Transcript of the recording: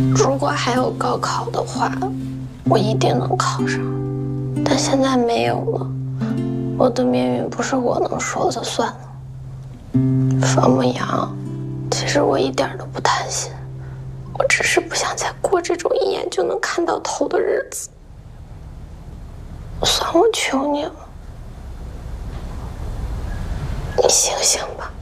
如果还有高考的话，我一定能考上。但现在没有了，我的命运不是我能说了算了。方牧阳，其实我一点都不贪心，我只是不想再过这种一眼就能看到头的日子。算我求你了，你醒醒吧。